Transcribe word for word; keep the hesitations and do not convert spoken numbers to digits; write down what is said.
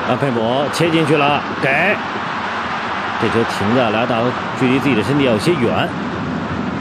拉佩姆切进去了，给。这球停在来到距离自己的身体有些远。